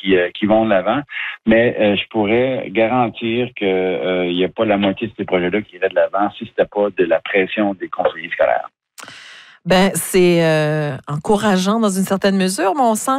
qui vont de l'avant. Mais je pourrais garantir que il n'y a pas la moitié de ces projets-là qui iraient de l'avant si c'était pas de la pression des conseillers scolaires. Ben, c'est encourageant dans une certaine mesure, mais on sent